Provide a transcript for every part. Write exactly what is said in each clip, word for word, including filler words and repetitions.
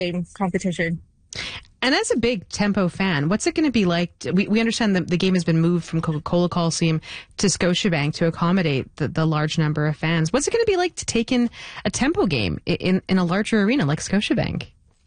game competition. And as a big Tempo fan, what's it going to be like? To, we, we understand that the game has been moved from Coca-Cola Coliseum to Scotiabank to accommodate the, the large number of fans. What's it going to be like to take in a Tempo game in, in a larger arena like Scotiabank?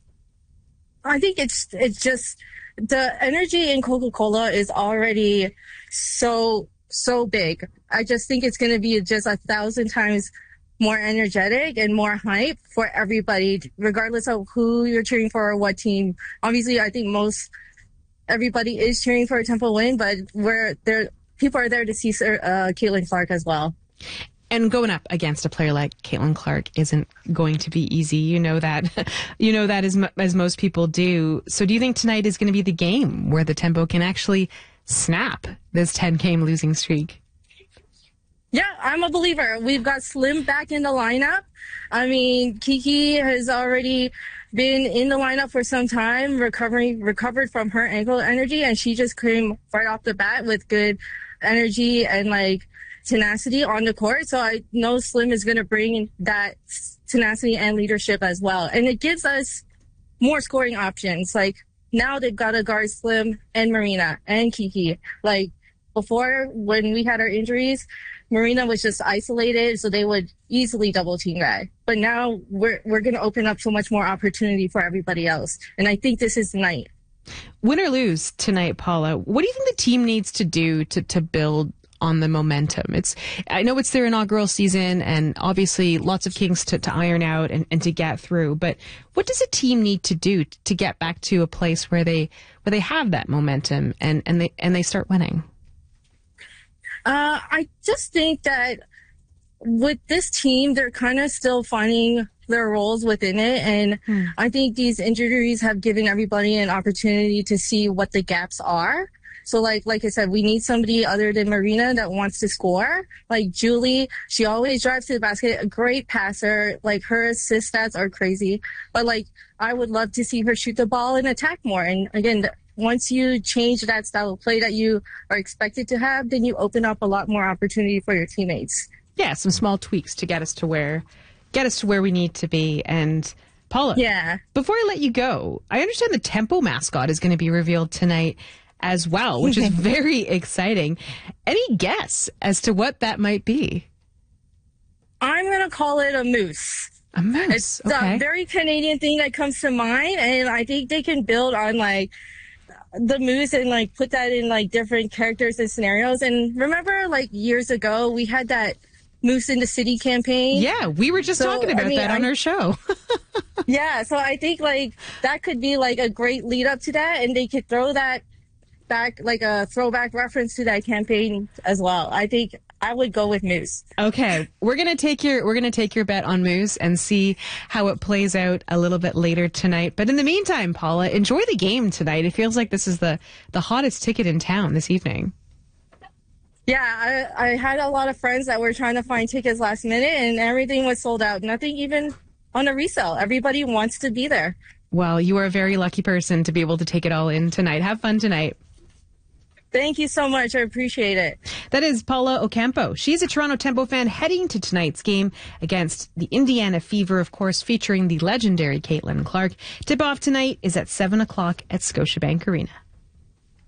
I think it's it's just the energy in Coca-Cola is already so, so big. I just think it's going to be just a thousand times more energetic and more hype for everybody, regardless of who you're cheering for or what team. Obviously, I think most everybody is cheering for a Tempo win, but we're there. People are there to see uh, Caitlin Clark as well. And going up against a player like Caitlin Clark isn't going to be easy. You know that. You know that as as most people do. So, do you think tonight is going to be the game where the Tempo can actually snap this ten-game losing streak? Yeah, I'm a believer. We've got Slim back in the lineup. I mean, Kiki has already been in the lineup for some time, recovering, recovered from her ankle energy, and she just came right off the bat with good energy and like tenacity on the court. So I know Slim is going to bring that tenacity and leadership as well. And it gives us more scoring options. Like now they've got to guard Slim and Marina and Kiki. Like before, when we had our injuries, Marina was just isolated, so they would easily double team guy. But now we're we're going to open up so much more opportunity for everybody else. And I think this is the night. Win or lose tonight, Paula, what do you think the team needs to do to, to build on the momentum? It's I know it's their inaugural season and obviously lots of kinks to, to iron out and, and to get through. But what does a team need to do to get back to a place where they where they have that momentum and, and they and they start winning? Uh, I just think that with this team, they're kind of still finding their roles within it. And hmm. I think these injuries have given everybody an opportunity to see what the gaps are. So like, like I said, we need somebody other than Marina that wants to score. Like Julie, she always drives to the basket, a great passer. Like her assist stats are crazy. But like, I would love to see her shoot the ball and attack more. And again, the, once you change that style of play that you are expected to have, then you open up a lot more opportunity for your teammates. Yeah, some small tweaks to get us to where, get us to where we need to be. And Paula, yeah. Before I let you go, I understand the Tempo mascot is going to be revealed tonight as well, which is very exciting. Any guess as to what that might be? I'm going to call it a moose. A moose. It's okay. a very Canadian thing that comes to mind, and I think they can build on like the moose and like put that in like different characters and scenarios. And remember like years ago we had that Moose in the City campaign? Yeah, we were just so, talking about I mean, that on I, our show. Yeah, so I think like that could be like a great lead up to that, and they could throw that back, like a throwback reference to that campaign as well. I think I would go with Moose. Okay, we're gonna take your we're gonna take your bet on Moose and see how it plays out a little bit later tonight. But in the meantime, Paula, enjoy the game tonight. It feels like this is the the hottest ticket in town this evening. Yeah, I, I had a lot of friends that were trying to find tickets last minute, and everything was sold out. Nothing even on a resale. Everybody wants to be there. Well, you are a very lucky person to be able to take it all in tonight. Have fun tonight. Thank you so much. I appreciate it. That is Paula Ocampo. She's a Toronto Tempo fan heading to tonight's game against the Indiana Fever, of course, featuring the legendary Caitlin Clark. Tip-off tonight is at seven o'clock at Scotiabank Arena.